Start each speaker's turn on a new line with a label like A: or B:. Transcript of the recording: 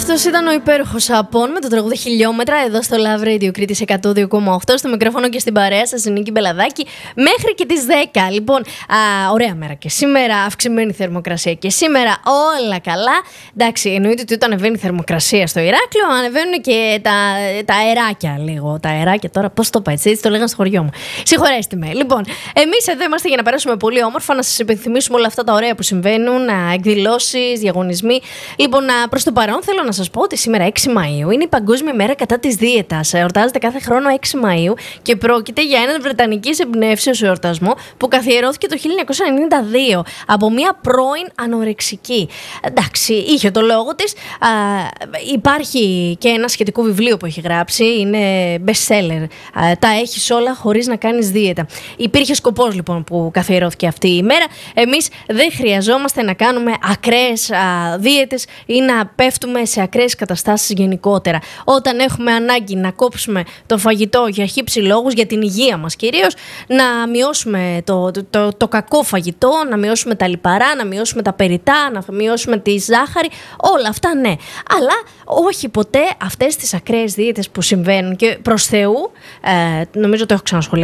A: Αυτός ήταν ο υπέροχος Απών με το τραγούδι Χιλιόμετρα εδώ στο Love Radio Κρήτης 102,8. Στο μικρόφωνο και στην παρέα σας η Νίκη Μπελαδάκη μέχρι και τις 10. Λοιπόν, ωραία μέρα και σήμερα, αυξημένη θερμοκρασία και σήμερα, όλα καλά. Εντάξει, εννοείται ότι όταν ανεβαίνει η θερμοκρασία στο Ηράκλειο, ανεβαίνουν και τα αεράκια λίγο. Τα αεράκια τώρα, πώς το είπα έτσι το λέγανε στο χωριό μου. Συγχωρέστε με. Λοιπόν, εμείς εδώ είμαστε για να περάσουμε πολύ όμορφα, να σας υπενθυμίσουμε όλα αυτά τα ωραία που συμβαίνουν, εκδηλώσεις, διαγωνισμοί. Λοιπόν, προς το παρόν θέλω να σας πω ότι σήμερα 6 Μαΐου είναι η Παγκόσμια Μέρα κατά της δίαιτας. Εορτάζεται κάθε χρόνο 6 Μαΐου και πρόκειται για έναν βρετανικής εμπνεύσεως εορτασμό που καθιερώθηκε το 1992 από μια πρώην ανορεξική. Εντάξει, είχε το λόγο της. Υπάρχει και ένα σχετικό βιβλίο που έχει γράψει, είναι best seller. Τα έχεις όλα χωρίς να κάνεις δίαιτα. Υπήρχε σκοπός λοιπόν που καθιερώθηκε αυτή η μέρα. Εμείς δεν χρειαζόμαστε να κάνουμε ακραίες δίαιτες ή να πέφτουμε σε ακραίες καταστάσεις γενικότερα. Όταν έχουμε ανάγκη να κόψουμε το φαγητό για χύψη λόγους, για την υγεία μας κυρίως, να μειώσουμε το κακό φαγητό, να μειώσουμε τα λιπαρά, να μειώσουμε τα περιτά, να μειώσουμε τη ζάχαρη, όλα αυτά ναι. Αλλά όχι ποτέ αυτές τις ακραίες δίαιτες που συμβαίνουν και προς Θεού, νομίζω το έχω ξανασχολιάσει